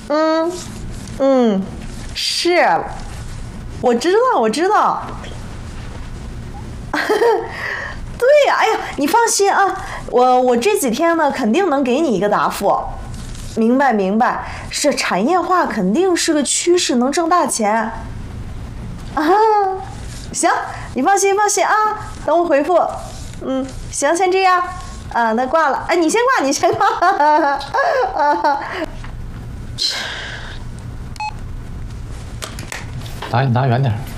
嗯是，我知道，我知道。对呀，哎呀，你放心啊，我这几天呢，肯定能给你一个答复。明白明白，是产业化肯定是个趋势，能挣大钱。啊，行，你放心放心啊，等我回复。行，先这样。那挂了。哎，你先挂，你先挂。 拿远点。